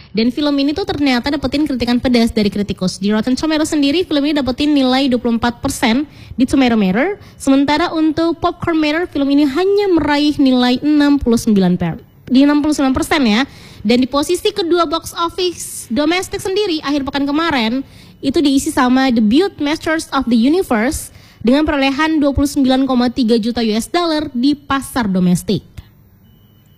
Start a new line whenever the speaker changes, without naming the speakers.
Dan film ini tuh ternyata dapetin kritikan pedas dari kritikus. Di Rotten Tomatoes sendiri, film ini dapetin nilai 24% di Tomato Meter. Sementara untuk Popcorn Meter, film ini hanya meraih nilai 69%. Di 69% ya. Dan di posisi kedua box office domestik sendiri, akhir pekan kemarin, itu diisi sama The Beauty Masters of the Universe dengan perolehan 29,3 juta US dollar di pasar domestik.